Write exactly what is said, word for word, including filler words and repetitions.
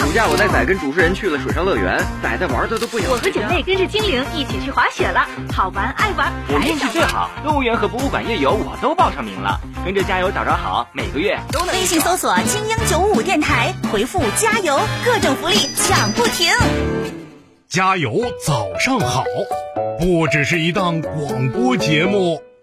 暑假我带仔跟主持人去了水上乐园，仔仔玩的都不行。 我和姐妹跟着精灵一起去滑雪了，好玩爱玩。 我运气最好，动物园和博物馆夜游我都报上名了。跟着加油找找好，每个月都能。 微信搜索精英九五五电台，回复加油，各种福利抢不停。 加油早上好，不只是一档广播节目。